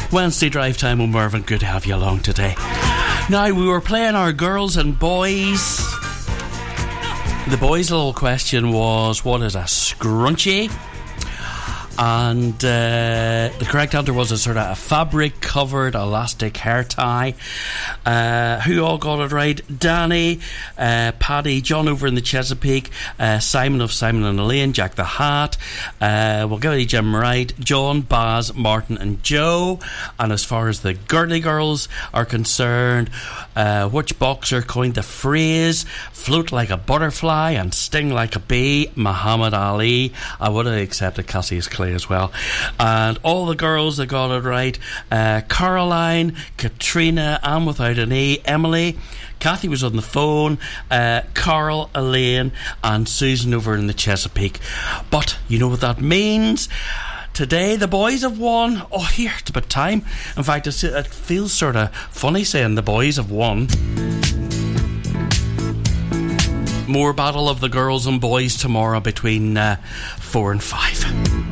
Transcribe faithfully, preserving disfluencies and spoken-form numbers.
Wednesday Drive Time with Mervyn. Good to have you along today. Now, we were playing our girls and boys. The boys' little question was, what is a scrunchie? And uh, the correct answer was a sort of a fabric-covered elastic hair tie. Uh, who all got it right? Danny, uh, Paddy, John over in the Chesapeake, uh, Simon of Simon and Elaine, Jack the Hat. Uh, we'll give each of them right. John, Baz, Martin and Joe. And as far as the girly girls are concerned, uh, which boxer coined the phrase float like a butterfly and sting like a bee? Muhammad Ali. I would have accepted Cassius Clay as well. And all the girls that got it right, uh, Caroline, Katrina, and without an E, Emily, Kathy was on the phone, uh, Carl, Elaine and Susan over in the Chesapeake. But you know what that means? Today the boys have won. Oh, here, it's about time. In fact, it's, it feels sort of funny saying the boys have won. More battle of the girls and boys tomorrow between uh, four and five.